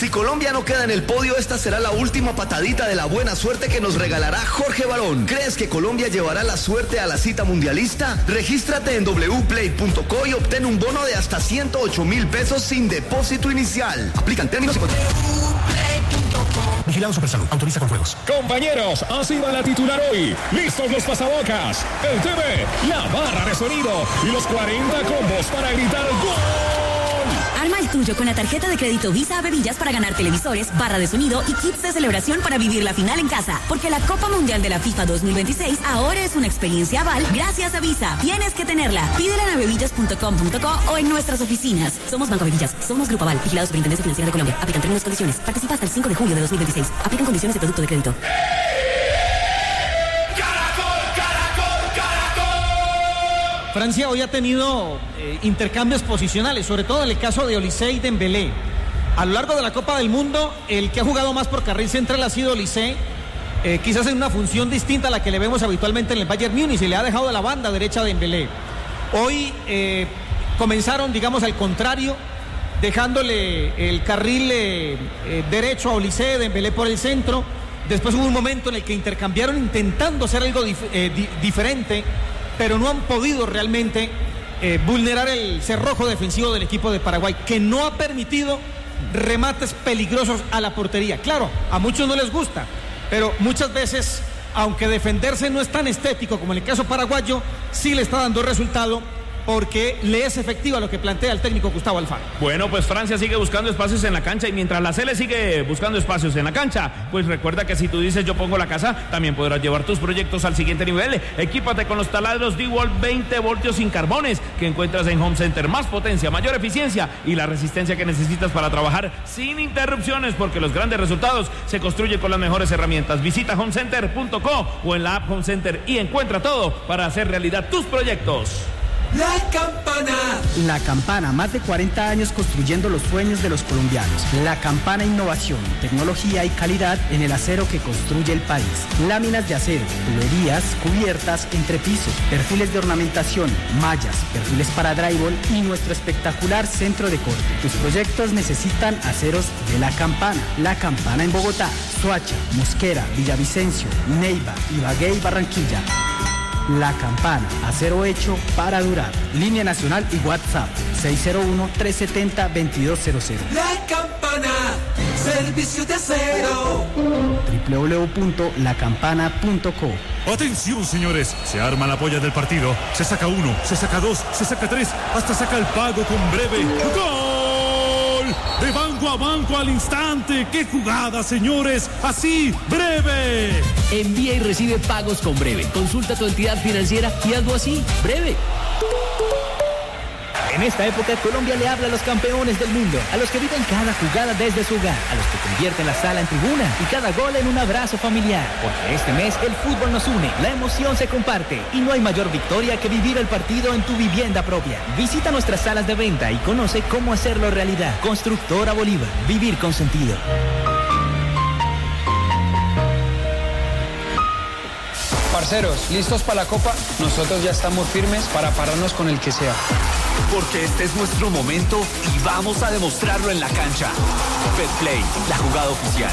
Si Colombia no queda en el podio, esta será la última patadita de la buena suerte que nos regalará Jorge Barón. ¿Crees que Colombia llevará la suerte a la cita mundialista? Regístrate en wplay.co y obtén un bono de hasta 108.000 pesos sin depósito inicial. Aplican términos y condiciones. Vigilado Supersalud. Autoriza con juegos. Compañeros, así va la titular hoy. Listos los pasabocas, el TV, la barra de sonido y los 40 combos para gritar ¡gol! Arma el tuyo con la tarjeta de crédito Visa a Bebillas para ganar televisores, barra de sonido y kits de celebración para vivir la final en casa. Porque la Copa Mundial de la FIFA 2026 ahora es una experiencia Aval gracias a Visa. Tienes que tenerla. Pídela en bebillas.com.co o en nuestras oficinas. Somos Banco Bebillas. Somos Grupo Aval. Vigilado Superintendencia Financiera de Colombia. Aplican términos y condiciones. Participa hasta el 5 de julio de 2026. Aplican condiciones de producto de crédito. Francia hoy ha tenido intercambios posicionales, sobre todo en el caso de Olise y Dembélé. A lo largo de la Copa del Mundo, el que ha jugado más por carril central ha sido Olise, quizás en una función distinta a la que le vemos habitualmente en el Bayern Múnich, y le ha dejado la banda derecha a Dembélé. Hoy comenzaron, digamos, al contrario, dejándole el carril derecho a Olise, Dembélé por el centro. Después hubo un momento en el que intercambiaron intentando hacer algo diferente, pero no han podido realmente vulnerar el cerrojo defensivo del equipo de Paraguay, que no ha permitido remates peligrosos a la portería. Claro, a muchos no les gusta, pero muchas veces, aunque defenderse no es tan estético como en el caso paraguayo, sí le está dando resultado, porque le es efectiva lo que plantea el técnico Gustavo Alfaro. Bueno, pues Francia sigue buscando espacios en la cancha, y mientras la Sele sigue buscando espacios en la cancha, pues recuerda que si tú dices yo pongo la casa, también podrás llevar tus proyectos al siguiente nivel. Equípate con los taladros DeWalt 20 voltios sin carbones que encuentras en Home Center. Más potencia, mayor eficiencia y la resistencia que necesitas para trabajar sin interrupciones, porque los grandes resultados se construyen con las mejores herramientas. Visita homecenter.co o en la app Home Center y encuentra todo para hacer realidad tus proyectos. La Campana. La Campana, más de 40 años construyendo los sueños de los colombianos. La Campana, innovación, tecnología y calidad en el acero que construye el país. Láminas de acero, tuberías, cubiertas, entrepiso, perfiles de ornamentación, mallas, perfiles para drywall y nuestro espectacular centro de corte. Tus proyectos necesitan aceros de La Campana. La Campana en Bogotá, Soacha, Mosquera, Villavicencio, Neiva, Ibagué y Barranquilla. La Campana, acero hecho para durar. Línea nacional y WhatsApp 601-370-2200. La Campana, servicio de acero. www.lacampana.co. Atención, señores, se arma la polla del partido. Se saca uno, se saca dos, se saca tres, hasta saca el pago con breve. ¡Gol! De banco a banco al instante. ¡Qué jugada, señores! Así, breve. Envía y recibe pagos con breve. Consulta tu entidad financiera y hazlo así, breve. En esta época, Colombia le habla a los campeones del mundo, a los que viven cada jugada desde su hogar, a los que convierten la sala en tribuna y cada gol en un abrazo familiar. Porque este mes el fútbol nos une, la emoción se comparte y no hay mayor victoria que vivir el partido en tu vivienda propia. Visita nuestras salas de venta y conoce cómo hacerlo realidad. Constructora Bolívar, vivir con sentido. Parceros, ¿listos para la Copa? Nosotros ya estamos firmes para pararnos con el que sea. Porque este es nuestro momento y vamos a demostrarlo en la cancha. Betplay, la jugada oficial.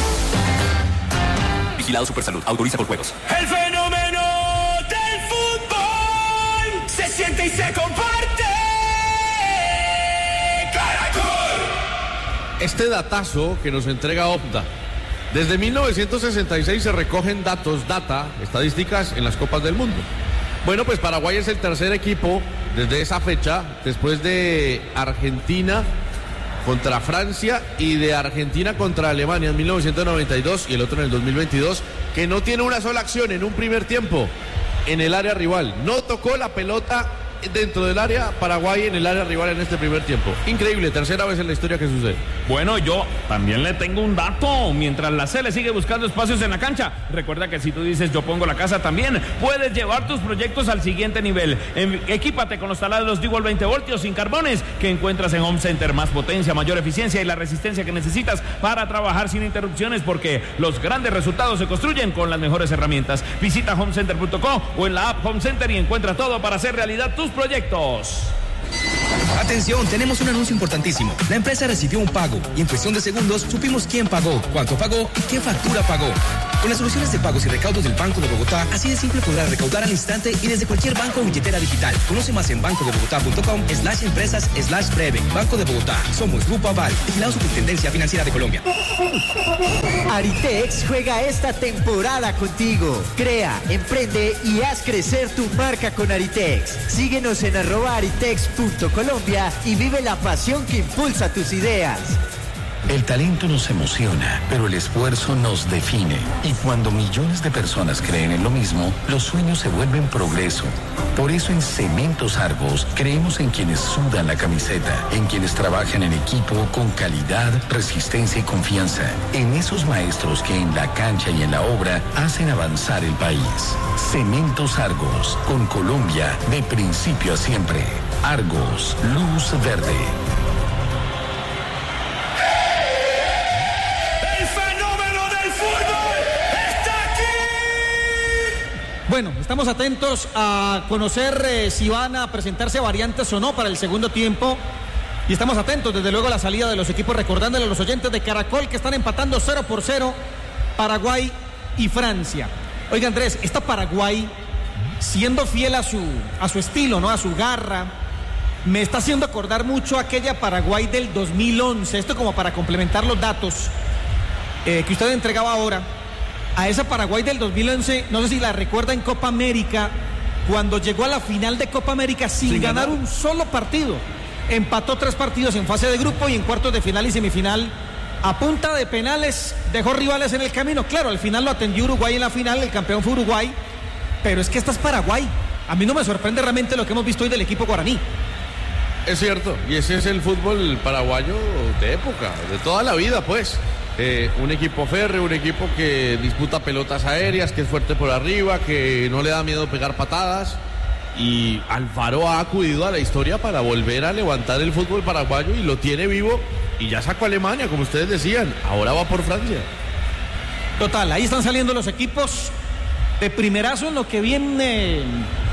Vigilado Supersalud, autoriza por juegos. El fenómeno del fútbol se siente y se comparte. ¡Caracol! Este datazo que nos entrega Opta. Desde 1966 se recogen estadísticas en las Copas del Mundo. Bueno, pues Paraguay es el tercer equipo desde esa fecha, después de Argentina contra Francia y de Argentina contra Alemania en 1992 y el otro en el 2022, que no tiene una sola acción en un primer tiempo en el área rival. No tocó la pelota dentro del área Paraguay en el área rival en este primer tiempo. Increíble, tercera vez en la historia que sucede. Bueno, yo también le tengo un dato. Mientras la Sele sigue buscando espacios en la cancha, recuerda que si tú dices yo pongo la casa, también puedes llevar tus proyectos al siguiente nivel. Equípate con los taladros DeWalt 20 voltios sin carbones que encuentras en Home Center. Más potencia, mayor eficiencia y la resistencia que necesitas para trabajar sin interrupciones, porque los grandes resultados se construyen con las mejores herramientas. Visita homecenter.co o en la app Home Center y encuentra todo para hacer realidad tus proyectos. Atención, tenemos un anuncio importantísimo. La empresa recibió un pago y en cuestión de segundos supimos quién pagó, cuánto pagó y qué factura pagó. Con las soluciones de pagos y recaudos del Banco de Bogotá, así de simple podrás recaudar al instante y desde cualquier banco o billetera digital. Conoce más en bancodebogotá.com/empresas/breve. Banco de Bogotá. Somos Grupo Aval, vigilado Superintendencia Financiera de Colombia. Aritex juega esta temporada contigo. Crea, emprende y haz crecer tu marca con Aritex. Síguenos en @aritex.colombia y vive la pasión que impulsa tus ideas. El talento nos emociona, pero el esfuerzo nos define. Y cuando millones de personas creen en lo mismo, los sueños se vuelven progreso. Por eso en Cementos Argos creemos en quienes sudan la camiseta, en quienes trabajan en equipo con calidad, resistencia y confianza, en esos maestros que en la cancha y en la obra hacen avanzar el país. Cementos Argos, con Colombia de principio a siempre. Argos, luz verde. Bueno, estamos atentos a conocer si van a presentarse variantes o no para el segundo tiempo. Y estamos atentos, desde luego, a la salida de los equipos, recordándole a los oyentes de Caracol que están empatando 0-0 Paraguay y Francia. Oiga, Andrés, esta Paraguay, siendo fiel a su estilo, ¿no? A su garra, me está haciendo acordar mucho a aquella Paraguay del 2011. Esto como para complementar los datos que usted entregaba ahora. A esa Paraguay del 2011, no sé si la recuerda en Copa América, cuando llegó a la final de Copa América sin ganar un solo partido. Empató 3 partidos en fase de grupo y en cuartos de final y semifinal, a punta de penales, dejó rivales en el camino. Claro, al final lo atendió Uruguay en la final, el campeón fue Uruguay, pero es que esta es Paraguay. A mí no me sorprende realmente lo que hemos visto hoy del equipo guaraní. Es cierto, y ese es el fútbol paraguayo de época, de toda la vida, pues. Un equipo férreo, un equipo que disputa pelotas aéreas, que es fuerte por arriba, que no le da miedo pegar patadas. Y Alfaro ha acudido a la historia para volver a levantar el fútbol paraguayo y lo tiene vivo. Y ya sacó a Alemania, como ustedes decían. Ahora va por Francia. Total, ahí están saliendo los equipos de primerazo. En lo que viene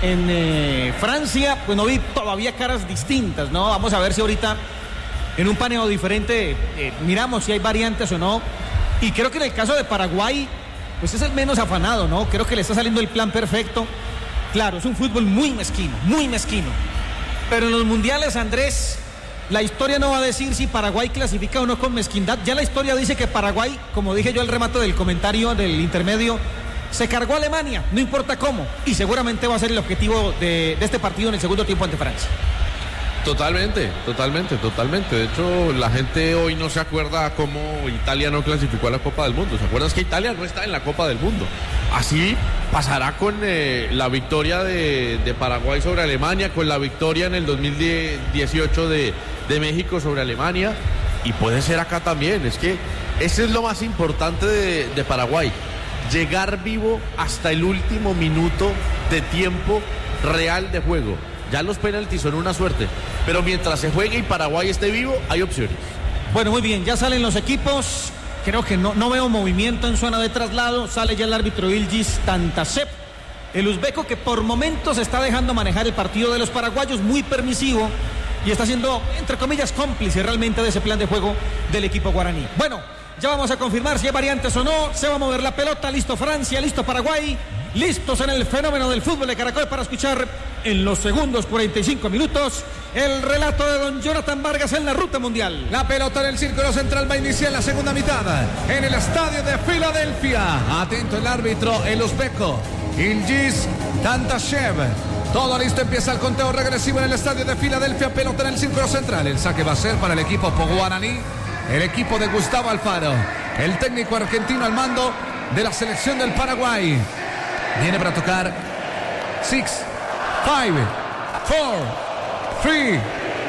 en Francia, pues no vi todavía caras distintas, ¿no? Vamos a ver si ahorita en un paneo diferente miramos si hay variantes o no. Y creo que en el caso de Paraguay, pues es el menos afanado, ¿no? Creo que le está saliendo el plan perfecto. Claro, es un fútbol muy mezquino, muy mezquino. Pero en los mundiales, Andrés, la historia no va a decir si Paraguay clasifica o no con mezquindad. Ya la historia dice que Paraguay, como dije yo al remate del comentario del intermedio, se cargó a Alemania, no importa cómo. Y seguramente va a ser el objetivo de este partido en el segundo tiempo ante Francia. Totalmente. De hecho, la gente hoy no se acuerda cómo Italia no clasificó a la Copa del Mundo. ¿Se acuerdan que Italia no está en la Copa del Mundo? Así pasará con la victoria de Paraguay sobre Alemania, con la victoria en el 2018 de México sobre Alemania. Y puede ser acá también. Es que ese es lo más importante de Paraguay. Llegar vivo hasta el último minuto de tiempo real de juego. Ya los penaltis son una suerte, pero mientras se juegue y Paraguay esté vivo, hay opciones. Bueno, muy bien, ya salen los equipos. Creo que no veo movimiento en zona de traslado. Sale ya el árbitro Ilgiz Tantashev, el uzbeco, que por momentos está dejando manejar el partido de los paraguayos, muy permisivo, y está siendo, entre comillas, cómplice realmente de ese plan de juego del equipo guaraní. Bueno, ya vamos a confirmar si hay variantes o no. Se va a mover la pelota. Listo Francia, listo Paraguay. Listos en el fenómeno del fútbol de Caracol para escuchar en los segundos 45 minutos el relato de don Jonathan Vargas en la ruta mundial. La pelota en el círculo central va a iniciar la segunda mitad en el estadio de Filadelfia. Atento el árbitro, el uzbeco Ilgiz Tantashev. Todo listo, empieza el conteo regresivo en el estadio de Filadelfia. Pelota en el círculo central. El saque va a ser para el equipo guaraní, el equipo de Gustavo Alfaro, el técnico argentino al mando de la selección del Paraguay. Viene para tocar 6, 5, 4, 3,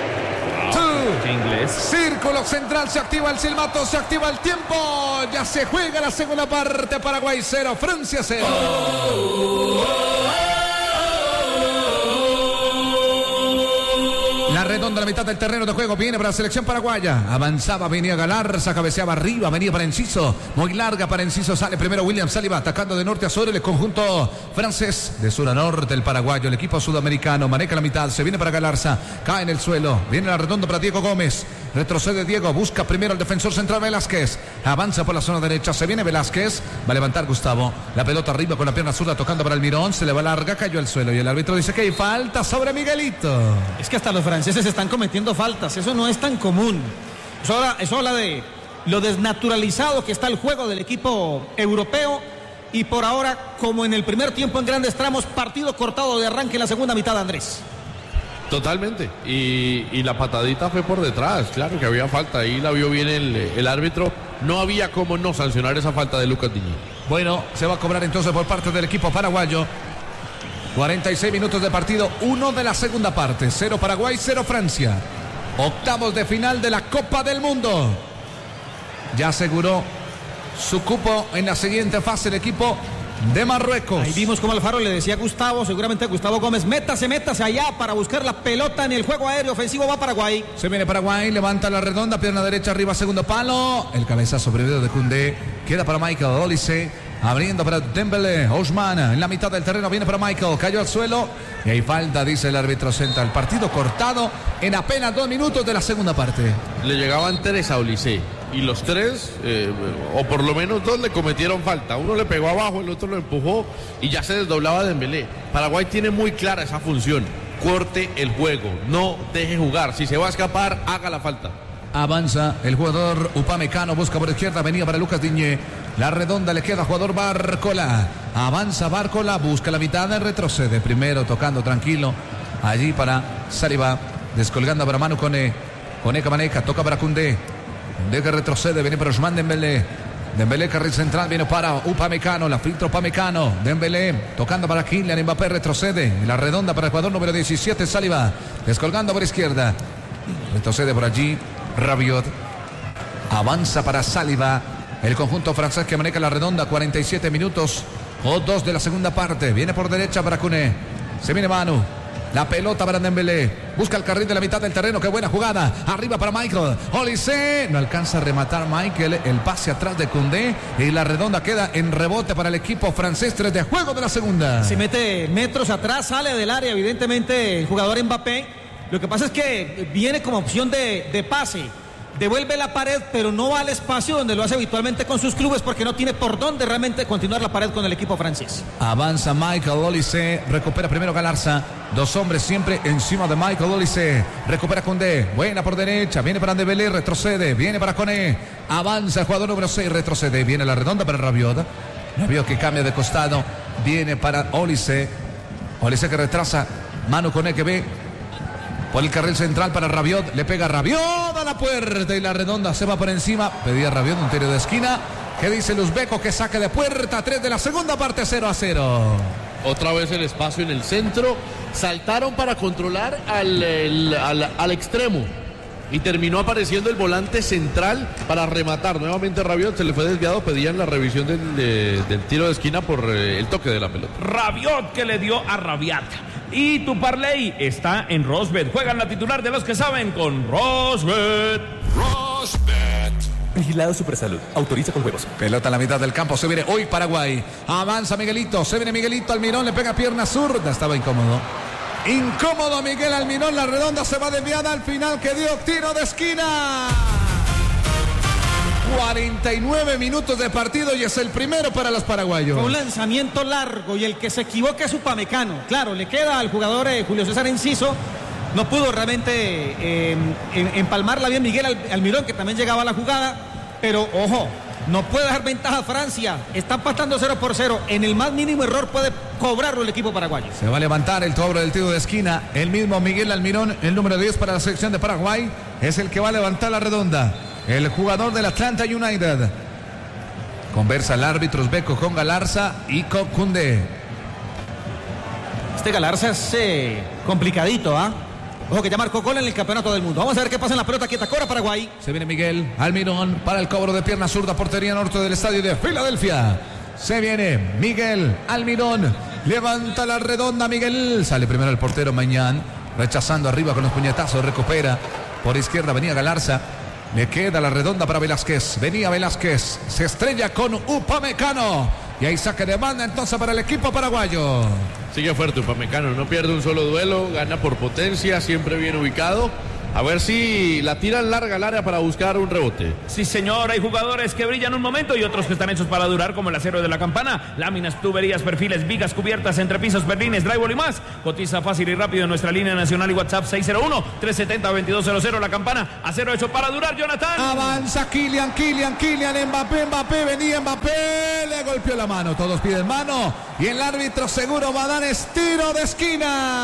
2. Círculo central, se activa el silbato, se activa el tiempo. Ya se juega la segunda parte. Paraguay 0, Francia 0. La redonda la mitad del terreno de juego. Viene para la selección paraguaya. Avanzaba, venía Galarza, cabeceaba arriba, venía para Enciso. Muy larga para Enciso. Sale primero William Saliba, atacando de norte a sur el conjunto francés. De sur a norte el paraguayo, el equipo sudamericano. Maneja la mitad, se viene para Galarza. Cae en el suelo. Viene la redonda para Diego Gómez. Retrocede Diego, busca primero al defensor central Velázquez. Avanza por la zona derecha, se viene Velázquez. Va a levantar Gustavo. La pelota arriba con la pierna zurda tocando para Almirón. Se le va larga, cayó al suelo. Y el árbitro dice que hay falta sobre Miguelito. Es que hasta los franceses están cometiendo faltas. Eso no es tan común. Eso habla de lo desnaturalizado que está el juego del equipo europeo. Y por ahora, como en el primer tiempo en grandes tramos, partido cortado de arranque en la segunda mitad, Andrés. Totalmente, y la patadita fue por detrás, claro que había falta, ahí la vio bien el árbitro, no había cómo no sancionar esa falta de Lucas Diñé. Bueno, se va a cobrar entonces por parte del equipo paraguayo. 46 minutos de partido, 1 de la segunda parte, 0 Paraguay, 0 Francia. Octavos de final de la Copa del Mundo. Ya aseguró su cupo en la siguiente fase el equipo de Marruecos. Ahí vimos como Alfaro le decía a Gustavo, seguramente a Gustavo Gómez, métase allá para buscar la pelota en el juego aéreo ofensivo. Va Paraguay. Se viene Paraguay, levanta la redonda, pierna derecha arriba, segundo palo. El cabezazo previo de Koundé. Queda para Michael Olise. Abriendo para Dembélé. Ousmane en la mitad del terreno. Viene para Michael. Cayó al suelo. Y hay falta, dice el árbitro central. Partido cortado en apenas 2 minutos de la segunda parte. Le llegaban 3 a Olise. Y los 3, o por lo menos 2, le cometieron falta. Uno le pegó abajo, el otro lo empujó y ya se desdoblaba Dembélé. Paraguay tiene muy clara esa función. Corte el juego, no deje jugar. Si se va a escapar, haga la falta. Avanza el jugador Upamecano, busca por izquierda, venía para Lucas Diñé. La redonda le queda al jugador Barcola. Avanza Barcola, busca la mitad, retrocede. Primero tocando tranquilo. Allí para Saliba, descolgando para Manu Koné. Koné Maneja, toca para Koundé. De que retrocede, viene para Ousmane Dembélé. Dembélé, carril central, viene para Upamecano, la filtra Upamecano. Dembélé, tocando para Kylian Mbappé, retrocede. En la redonda para el jugador número 17, Saliba. Descolgando por izquierda. Retrocede por allí Rabiot. Avanza para Saliba. El conjunto francés que maneja la redonda, 47 minutos o 2 de la segunda parte. Viene por derecha para Koné. Se viene Manu. La pelota para Dembélé. Busca el carril de la mitad del terreno. Qué buena jugada. Arriba para Michael. Olise. No alcanza a rematar Michael. El pase atrás de Koundé. Y la redonda queda en rebote para el equipo francés. 3 de juego de la segunda. Se mete metros atrás. Sale del área. Evidentemente el jugador Mbappé. Lo que pasa es que viene como opción de pase. Devuelve la pared, pero no va al espacio donde lo hace habitualmente con sus clubes porque no tiene por dónde realmente continuar la pared con el equipo francés. Avanza Michael Olise, recupera primero Galarza. 2 hombres siempre encima de Michael Olise. Recupera Koundé, buena por derecha, viene para Dembélé, retrocede, viene para Koné. Avanza el jugador número 6, retrocede, viene la redonda para Rabiot. Rabiot que cambia de costado, viene para Olise. Olise que retrasa, Manu Koné que ve por el carril central para Rabiot, le pega Rabiot a la puerta y la redonda se va por encima. Pedía Rabiot un tiro de esquina. ¿Qué dice el uzbeco? Que saque de puerta. 3 de la segunda parte, 0-0. Otra vez el espacio en el centro. Saltaron para controlar al extremo. Y terminó apareciendo el volante central para rematar. Nuevamente Rabiot se le fue desviado. Pedían la revisión del tiro de esquina por el toque de la pelota. Rabiot que le dio a Rabiat. Y tu parlay está en Rosbet. Juegan la titular de los que saben con Rosbet. Rosbet. Vigilado Supersalud. Autoriza con juegos. Pelota a la mitad del campo. Se viene hoy Paraguay. Avanza Miguelito. Se viene Miguelito. Almirón le pega pierna zurda. Estaba incómodo. Incómodo Miguel Almirón. La redonda se va desviada al final que dio tiro de esquina. 49 minutos de partido y es el primero para los paraguayos. Fue un lanzamiento largo y el que se equivoca es Upamecano. Claro, le queda al jugador Julio César Enciso. No pudo realmente empalmarla bien Miguel Almirón, que también llegaba a la jugada. Pero ojo, no puede dejar ventaja a Francia. Está empatando 0-0. En el más mínimo error puede cobrarlo el equipo paraguayo. Se va a levantar el cobro del tiro de esquina. El mismo Miguel Almirón, el número 10 para la selección de Paraguay, es el que va a levantar la redonda. El jugador del Atlanta United. Conversa el árbitro uzbeco con Galarza y con Koundé. Este Galarza es complicadito, ¿ah? Ojo que ya marcó gol en el campeonato del mundo. Vamos a ver qué pasa en la pelota quieta. Cobra Paraguay. Se viene Miguel Almirón para el cobro de pierna zurda. Portería norte del estadio de Filadelfia. Se viene Miguel Almirón. Levanta la redonda Miguel. Sale primero el portero Mañán. rechazando arriba con los puñetazos, recupera. Por izquierda venía Galarza. Le queda la redonda para Velázquez. Venía Velázquez. Se estrella con Upamecano. Y ahí saque de banda entonces para el equipo paraguayo. Sigue fuerte Upamecano. No pierde un solo duelo. Gana por potencia. Siempre bien ubicado. A ver si la tiran larga al área para buscar un rebote. Sí, señor, hay jugadores que brillan un momento y otros que están hechos para durar, como el acero de la campana. Láminas, tuberías, perfiles, vigas, cubiertas, entrepisos, berlines, drywall y más. Cotiza fácil y rápido en nuestra línea nacional y WhatsApp 601-370-2200. La campana, acero hecho para durar, Jonathan. Avanza Kylian, Mbappé, venía Mbappé, le golpeó la mano. Todos piden mano y el árbitro seguro va a dar tiro de esquina.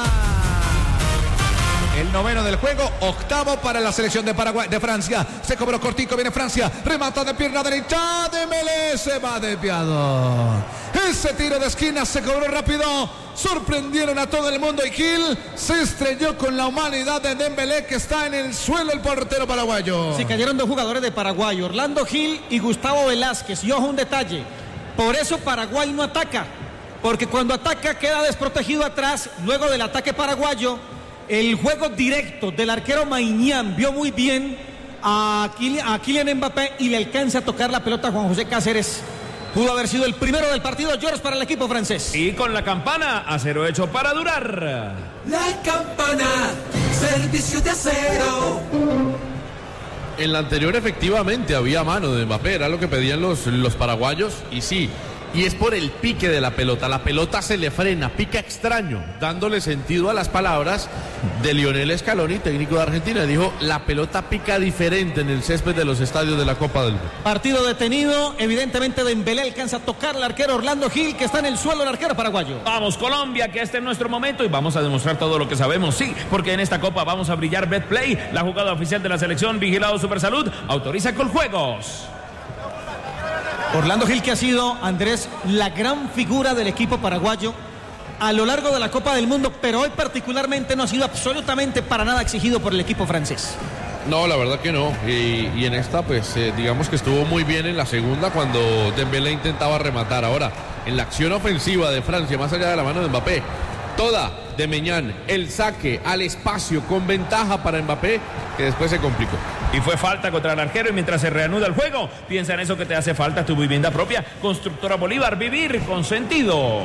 El noveno del juego, octavo para la selección de Paraguay, de Francia. Se cobró cortico, viene Francia, remata de pierna derecha, Dembélé se va desviado. Ese tiro de esquina se cobró rápido, sorprendieron a todo el mundo y Gil se estrelló con la humanidad de Dembélé, que está en el suelo el portero paraguayo. Se cayeron dos jugadores de Paraguay, Orlando Gil y Gustavo Velázquez. Y ojo un detalle, por eso Paraguay no ataca, porque cuando ataca queda desprotegido atrás. Luego del ataque paraguayo, el juego directo del arquero Maignan vio muy bien a Kylian Mbappé y le alcanza a tocar la pelota a Juan José Cáceres. Pudo haber sido el primero del partido, George, para el equipo francés. Y con la campana, acero hecho para durar. La campana, servicio de acero. En la anterior efectivamente había mano de Mbappé, era lo que pedían los paraguayos, y sí. Y es por el pique de la pelota se le frena, pica extraño, dándole sentido a las palabras de Lionel Scaloni, técnico de Argentina. Dijo, la pelota pica diferente en el césped de los estadios de la Copa del Mundo. Partido detenido, evidentemente Dembélé alcanza a tocar al arquero Orlando Gil, que está en el suelo el arquero paraguayo. Vamos Colombia, que este es nuestro momento y vamos a demostrar todo lo que sabemos, sí, porque en esta Copa vamos a brillar. Betplay, la jugada oficial de la selección, vigilado Supersalud, autoriza Coljuegos. Orlando Gil, que ha sido, Andrés, la gran figura del equipo paraguayo a lo largo de la Copa del Mundo, pero hoy particularmente no ha sido absolutamente para nada exigido por el equipo francés. No, la verdad que no. Y en esta, pues, digamos que estuvo muy bien en la segunda cuando Dembélé intentaba rematar. Ahora, en la acción ofensiva de Francia, más allá de la mano de Mbappé, toda de Maignan, el saque al espacio con ventaja para Mbappé, que después se complicó. Y fue falta contra el arquero, y mientras se reanuda el juego, piensa en eso que te hace falta, tu vivienda propia. Constructora Bolívar, vivir con sentido.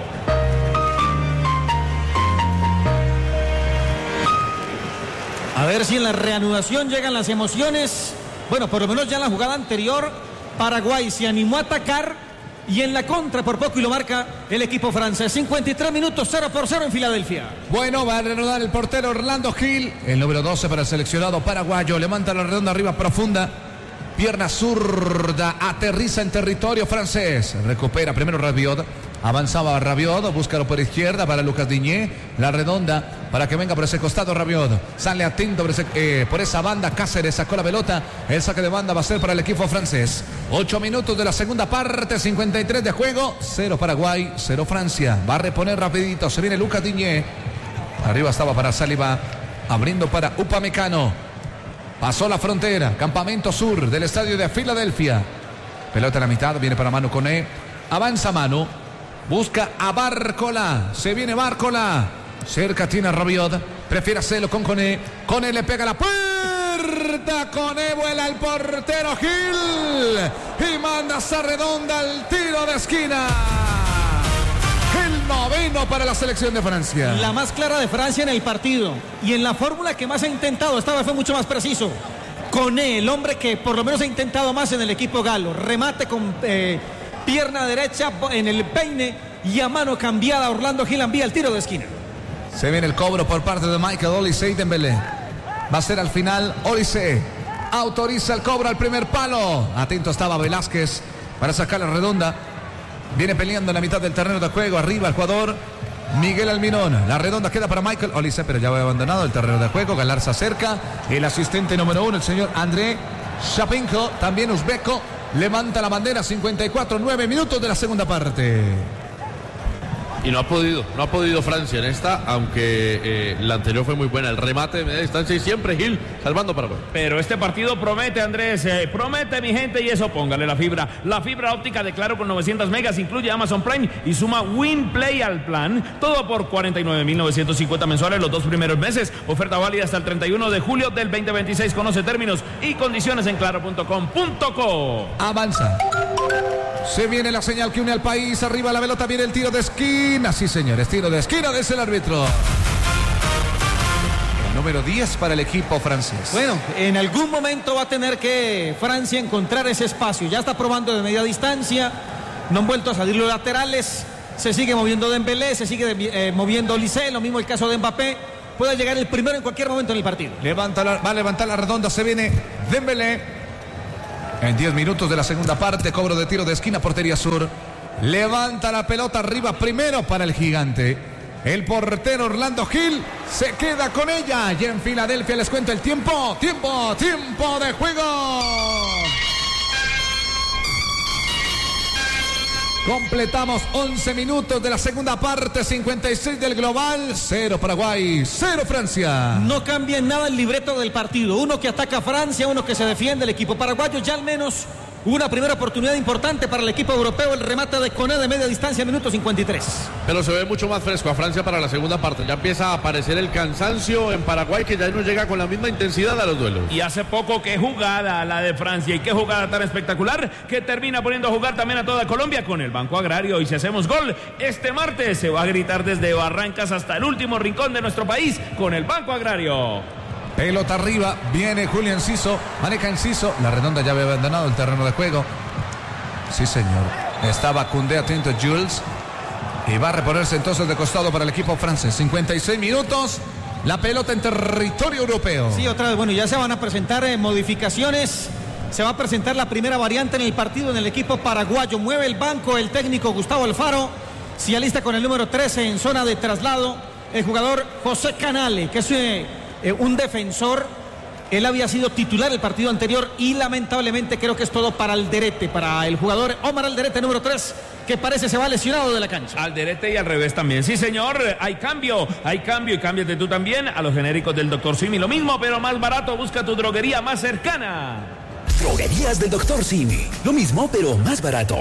A ver si en la reanudación llegan las emociones. Bueno, por lo menos ya en la jugada anterior, Paraguay se animó a atacar y en la contra por poco y lo marca el equipo francés. 53 minutos, 0-0 en Filadelfia. Bueno, va a reanudar el portero Orlando Gil, el número 12 para el seleccionado paraguayo. Levanta la redonda arriba profunda, pierna zurda, aterriza en territorio francés. Recupera primero Rabiot, avanzaba Rabiot, búscalo por izquierda para Lucas Digne. La redonda para que venga por ese costado Rabiot. Sale atento por esa banda. Cáceres sacó la pelota. El saque de banda va a ser para el equipo francés. 8 minutos de la segunda parte, 53 de juego. 0 Paraguay, 0 Francia. Va a reponer rapidito. Se viene Lucas Digne. Arriba estaba para Saliba, abriendo para Upamecano. Pasó la frontera, campamento sur del estadio de Filadelfia. Pelota a la mitad, viene para Manu Koné. Avanza Manu, busca a Bárcola. Se viene Bárcola. Cerca tiene a Rabiot. Prefiere hacerlo con Koné. Koné le pega la puerta. Koné vuela el portero Gil. Y manda esa redonda al tiro de esquina. El noveno para la selección de Francia. La más clara de Francia en el partido. Y en la fórmula que más ha intentado, esta vez fue mucho más preciso. Koné, el hombre que por lo menos ha intentado más en el equipo galo. Remate con pierna derecha en el peine y a mano cambiada Orlando Gil envía el tiro de esquina. Se viene el cobro por parte de Michael Olise y Dembélé. Va a ser al final Olise. Autoriza el cobro al primer palo. Atento estaba Velázquez para sacar la redonda. Viene peleando en la mitad del terreno de juego. Arriba el jugador Miguel Almirón. La redonda queda para Michael Olise, pero ya había abandonado el terreno de juego. Galarza cerca. El asistente número 1, el señor André Shapinko, también uzbeco, levanta la bandera. 54, 9 minutos de la segunda parte. Y no ha podido Francia en esta, aunque la anterior fue muy buena. El remate de media distancia y siempre Gil salvando Paraguay. Pero este partido promete, Andrés, promete, mi gente, y eso póngale la fibra. La fibra óptica de Claro con 900 megas incluye Amazon Prime y suma WinPlay al plan. Todo por 49.950 mensuales los 2 primeros meses. Oferta válida hasta el 31 de julio del 2026. Conoce términos y condiciones en claro.com.co. Avanza. Se viene la señal que une al país. Arriba la pelota, viene el tiro de esquina. Sí, señores, tiro de esquina, es el árbitro. El número 10 para el equipo francés. Bueno, en algún momento va a tener que Francia encontrar ese espacio. Ya está probando de media distancia. No han vuelto a salir los laterales. Se sigue moviendo Dembélé, se sigue moviendo Olise. Lo mismo el caso de Mbappé. Puede llegar el primero en cualquier momento en el partido. Va a levantar la redonda. Se viene Dembélé. En 10 minutos de la segunda parte, cobro de tiro de esquina, portería sur. Levanta la pelota arriba primero para el gigante. El portero Orlando Gil se queda con ella. Y en Filadelfia les cuenta el tiempo. Tiempo de juego. Completamos 11 minutos de la segunda parte, 56 del global, 0 Paraguay, 0 Francia. No cambia en nada el libreto del partido. Uno que ataca a Francia, uno que se defiende. El equipo paraguayo ya al menos una primera oportunidad importante para el equipo europeo. El remate de Koné de media distancia, minuto 53. Pero se ve mucho más fresco a Francia para la segunda parte. Ya empieza a aparecer el cansancio en Paraguay, que ya no llega con la misma intensidad a los duelos. Y hace poco, qué jugada la de Francia y qué jugada tan espectacular que termina poniendo a jugar también a toda Colombia con el Banco Agrario. Y si hacemos gol este martes se va a gritar desde Barrancas hasta el último rincón de nuestro país con el Banco Agrario. Pelota arriba, viene Julio Enciso, maneja Enciso, la redonda ya había abandonado el terreno de juego. Sí, señor. Estaba Koundé atento, Jules. Y va a reponerse entonces de costado para el equipo francés. 56 minutos, la pelota en territorio europeo. Sí, otra vez, bueno, ya se van a presentar modificaciones. Se va a presentar la primera variante en el partido en el equipo paraguayo. Mueve el banco el técnico Gustavo Alfaro. Se alista con el número 13 en zona de traslado. El jugador José Canale, que es un defensor. Él había sido titular el partido anterior y lamentablemente creo que es todo para Alderete, para el jugador Omar Alderete, número 3, que parece se va lesionado de la cancha. Alderete y al revés también. Sí, señor, hay cambio y cámbiate tú también a los genéricos del Dr. Simi. Lo mismo, pero más barato. Busca tu droguería más cercana. Droguerías del Dr. Simi. Lo mismo, pero más barato.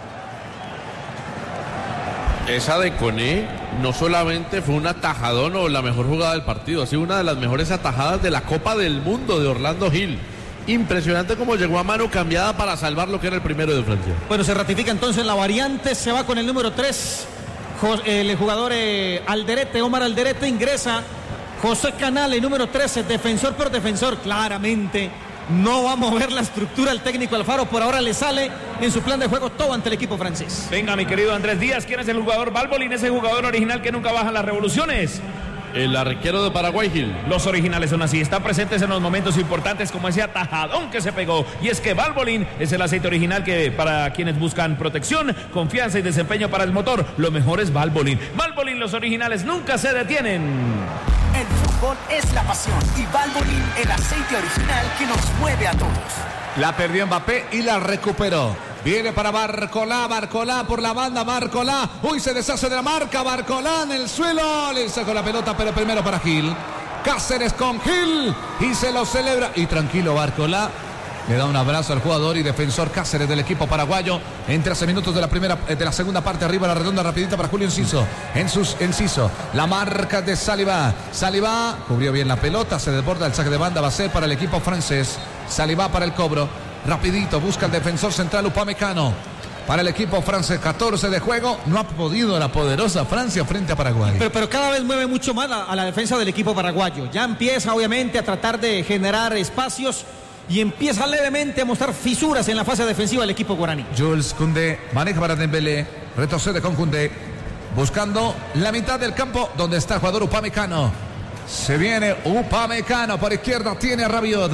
Esa de Koné no solamente fue un atajadón o la mejor jugada del partido, ha sido una de las mejores atajadas de la Copa del Mundo de Orlando Gil. Impresionante cómo llegó a mano cambiada para salvar lo que era el primero de Francia. Bueno, se ratifica entonces la variante, se va con el número 3, el jugador Alderete, Omar Alderete, ingresa José Canale, número 13, defensor por defensor, claramente. No va a mover la estructura el técnico Alfaro, por ahora le sale en su plan de juego todo ante el equipo francés. Venga, mi querido Andrés Díaz, ¿quién es el jugador Valbolín, ese jugador original que nunca baja las revoluciones? El arquero de Paraguay, Gil. Los originales son así, están presentes en los momentos importantes como ese atajadón que se pegó. Y es que Valbolín es el aceite original que para quienes buscan protección, confianza y desempeño para el motor, lo mejor es Valbolín. Valbolín, los originales nunca se detienen. El fútbol es la pasión y Valvoline, el aceite original que nos mueve a todos. La perdió Mbappé y la recuperó. Viene para Barcolá por la banda, Barcolá. Uy, se deshace de la marca, Barcolá en el suelo. Le sacó la pelota, pero primero para Gil. Cáceres con Gil y se lo celebra. Y tranquilo, Barcolá. Le da un abrazo al jugador y defensor Cáceres del equipo paraguayo. En 13 minutos de la segunda parte, arriba la redonda rapidita para Julio Enciso. Enciso, la marca de Saliba. Saliba cubrió bien la pelota, se desborda el saque de banda, va a ser para el equipo francés. Saliba para el cobro. Rapidito, busca el defensor central Upamecano. Para el equipo francés, 14 de juego. No ha podido la poderosa Francia frente a Paraguay. Pero cada vez mueve mucho más a la defensa del equipo paraguayo. Ya empieza obviamente a tratar de generar espacios y empieza levemente a mostrar fisuras en la fase defensiva del equipo guaraní. Jules Koundé maneja para Dembélé, retrocede con Koundé, buscando la mitad del campo donde está el jugador Upamecano. Se viene Upamecano, por izquierda tiene a Rabiot,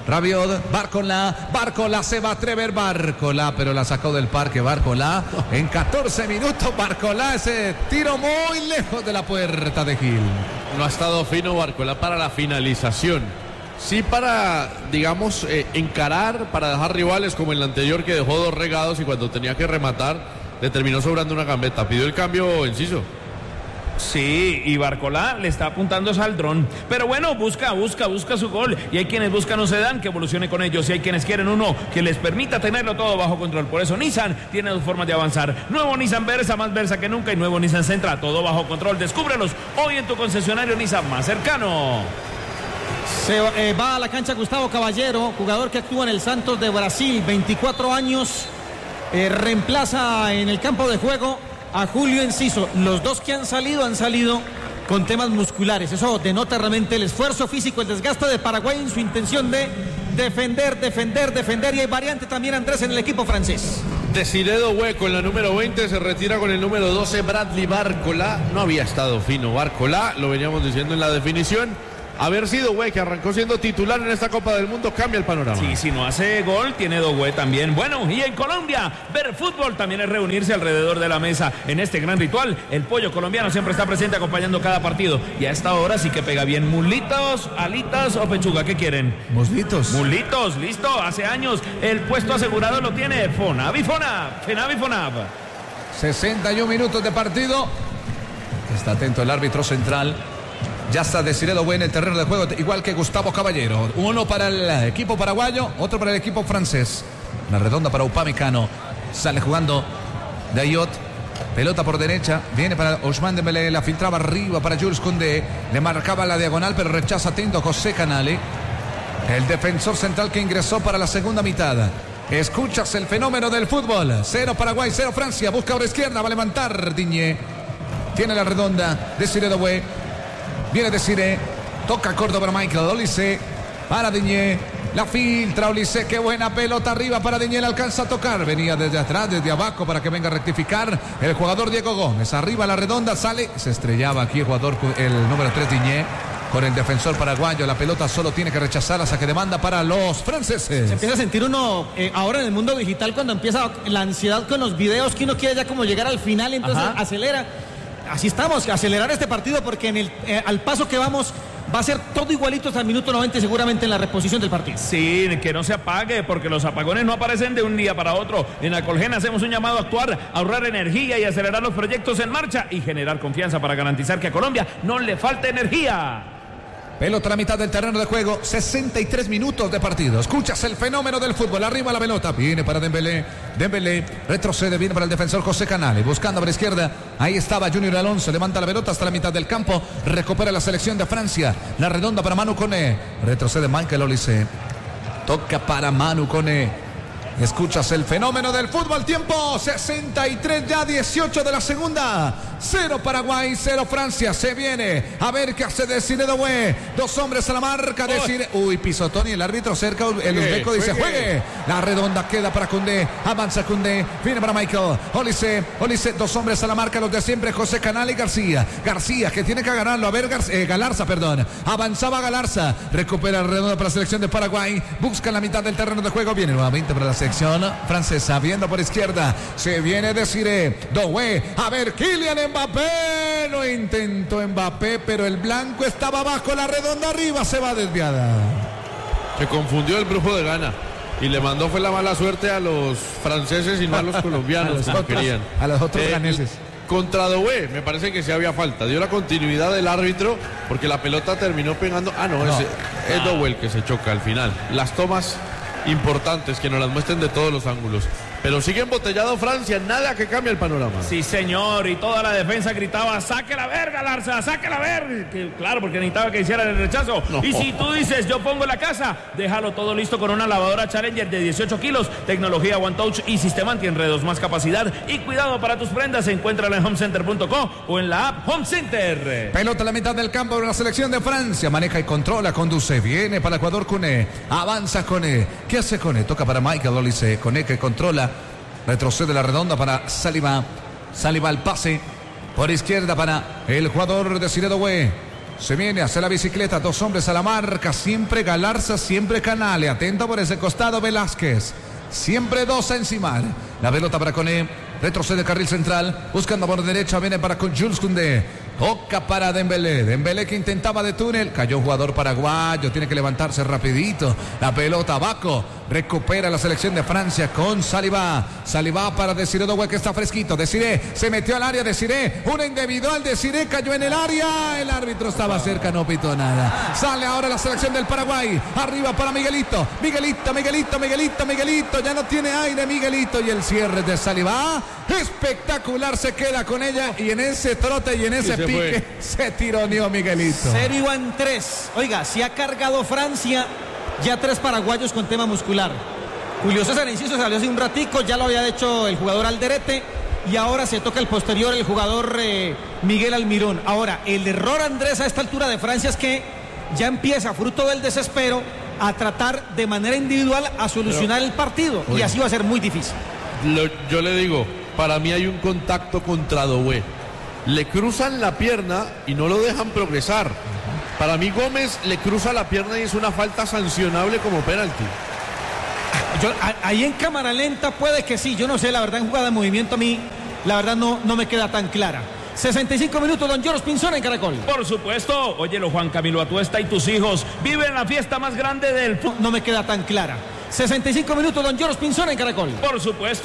Barcolá se va a atrever, Barcolá, pero la sacó del parque Barcolá. En 14 minutos Barcolá, ese tiro muy lejos de la puerta de Gil. No ha estado fino Barcolá para la finalización. Sí para, digamos, encarar, para dejar rivales como el anterior que dejó 2 regados y cuando tenía que rematar le terminó sobrando una gambeta. Pidió el cambio Enciso. Sí, y Barcolá le está apuntando al dron. Pero bueno, busca su gol. Y hay quienes buscan un sedán que evolucione con ellos. Y hay quienes quieren uno que les permita tenerlo todo bajo control. Por eso Nissan tiene dos formas de avanzar. Nuevo Nissan Versa, más Versa que nunca. Y nuevo Nissan Sentra, todo bajo control. Descúbrelos hoy en tu concesionario Nissan más cercano. Se va a la cancha Gustavo Caballero, jugador que actúa en el Santos de Brasil, 24 años. Reemplaza en el campo de juego a Julio Enciso. Los dos que han salido con temas musculares. Eso denota realmente el esfuerzo físico, el desgaste de Paraguay en su intención de defender. Y hay variante también, Andrés, en el equipo francés. Desiré Doué con la número 20, se retira con el número 12, Bradley Barcolá. No había estado fino Barcolá, lo veníamos diciendo en la definición. Haber sido Doué, que arrancó siendo titular en esta Copa del Mundo, cambia el panorama. Sí, si no hace gol, tiene Doué también. Bueno, y en Colombia, ver fútbol también es reunirse alrededor de la mesa. En este gran ritual, el pollo colombiano siempre está presente acompañando cada partido. Y a esta hora sí que pega bien. Mulitos, alitas o pechuga, ¿qué quieren? Muslitos. Mulitos, listo. Hace años el puesto asegurado lo tiene Fonab y Fonab. 61 minutos de partido. Está atento el árbitro central. Ya está Desiré Doué en el terreno de juego, igual que Gustavo Caballero. Uno para el equipo paraguayo, otro para el equipo francés. Una redonda para Upamecano. Sale jugando Dayot. Pelota por derecha. Viene para Ousmane Dembélé. La filtraba arriba para Jules Koundé. Le marcaba la diagonal, pero rechaza atento José Canale. El defensor central que ingresó para la segunda mitad. Escuchas el fenómeno del fútbol. 0 Paraguay, 0 Francia. Busca por izquierda, va a levantar Diñé. Tiene la redonda Desiré Doué. Viene Desiré, toca corto para Michael Olise, para Diñé, la filtra Olise, qué buena pelota arriba para Diñé, le alcanza a tocar, venía desde atrás, desde abajo para que venga a rectificar el jugador Diego Gómez, arriba la redonda, sale, se estrellaba aquí el jugador, el número 3 Diñé, con el defensor paraguayo, la pelota solo tiene que rechazar, saque de banda para los franceses. Se empieza a sentir uno, ahora en el mundo digital, cuando empieza la ansiedad con los videos, que uno quiere ya como llegar al final, entonces acelera. Así estamos, acelerar este partido porque al paso que vamos va a ser todo igualito hasta el minuto 90 seguramente en la reposición del partido. Sí, que no se apague porque los apagones no aparecen de un día para otro. En Acolgen hacemos un llamado a actuar, a ahorrar energía y acelerar los proyectos en marcha y generar confianza para garantizar que a Colombia no le falte energía. Pelota a la mitad del terreno de juego, 63 minutos de partido. Escuchas el fenómeno del fútbol. Arriba la pelota, viene para Dembélé. Dembélé retrocede, viene para el defensor José Canale. Buscando por la izquierda, ahí estaba Junior Alonso. Levanta la pelota hasta la mitad del campo. Recupera la selección de Francia. La redonda para Manu Koné. Retrocede Michael Olise. Toca para Manu Koné. Escuchas el fenómeno del fútbol. Tiempo 63 ya, 18 de la segunda. 0 Paraguay, 0 Francia. Se viene a ver qué hace Desiré Doué. Dos hombres a la marca. Desiré. Uy, pisotón y el árbitro cerca. El uzbeco dice juegue. La redonda queda para Koundé. Avanza Koundé. Viene para Michael Olise. Olise, dos hombres a la marca. Los de siempre, José Canale y García. García que tiene que ganarlo. A ver, Galarza, perdón. Avanzaba Galarza. Recupera la redonda para la selección de Paraguay. Busca la mitad del terreno de juego. Viene nuevamente para la selección francesa, viendo por izquierda, se viene Desiré Doué, a ver Kylian Mbappé, lo intentó Mbappé, pero el blanco estaba abajo, la redonda arriba, se va desviada. Se confundió el grupo de Ghana y le mandó fue la mala suerte a los franceses y no a los colombianos como querían. A los otros ganeses. Contra Doué, me parece que sí había falta. Dio la continuidad del árbitro porque la pelota terminó pegando. Es Doué el que se choca al final. Las tomas importantes que nos las muestren de todos los ángulos. Pero sigue embotellado Francia, nada que cambie el panorama. Sí, señor, y toda la defensa gritaba, saque la verga, Larza, saque la verga. Claro, porque necesitaba que hicieran el rechazo. No. Y si tú dices, yo pongo la casa, déjalo todo listo con una lavadora Challenger de 18 kilos, tecnología One Touch y sistema antienredos, más capacidad y cuidado para tus prendas. Encuéntrala en homecenter.co o en la app Home Center. Pelota a la mitad del campo de la selección de Francia, maneja y controla, conduce, viene para Ecuador Koné, avanza Koné. ¿Qué hace Koné? Toca para Michael Olise, Koné que controla. Retrocede la redonda para Saliba. Saliba al pase. Por izquierda para el jugador Desiré Doué. Se viene hacia la bicicleta. Dos hombres a la marca. Siempre Galarza, siempre Canale. Atento por ese costado Velázquez. Siempre dos a encimar. La pelota para Koné. Retrocede carril central. Buscando por derecha. Viene para Jules Koundé. Toca para Dembélé. Dembélé que intentaba de túnel. Cayó jugador paraguayo. Tiene que levantarse rapidito. La pelota abajo. Recupera la selección de Francia con Saliba. Saliba para Desiré Doué, que está fresquito. Desiré se metió al área. Desiré, una individual. Desiré cayó en el área. El árbitro estaba cerca, no pitó nada. Sale ahora la selección del Paraguay. Arriba para Miguelito. Miguelito. Ya no tiene aire Miguelito. Y el cierre de Saliba. Espectacular, se queda con ella. Y en ese trote y en ese pique se tironeó Miguelito. 0-3. Oiga, se ha cargado Francia. Ya 3 paraguayos con tema muscular. Julio César Enciso salió hace un ratico, ya lo había hecho el jugador Alderete y ahora se toca el posterior el jugador Miguel Almirón. Ahora, el error, Andrés, a esta altura de Francia es que ya empieza, fruto del desespero, a tratar de manera individual a solucionar el partido. Y así va a ser muy difícil. Yo le digo, para mí hay un contacto contra Doué. Le cruzan la pierna y no lo dejan progresar. Para mí Gómez le cruza la pierna y es una falta sancionable como penalti. Ahí en cámara lenta puede que sí, yo no sé, la verdad en jugada de movimiento a mí, la verdad no me queda tan clara. 65 minutos, don Joros Pinzón en Caracol. Por supuesto, óyelo Juan Camilo Atuesta y tus hijos viven la fiesta más grande del... No me queda tan clara. 65 minutos, don Joros Pinzón en Caracol. Por supuesto.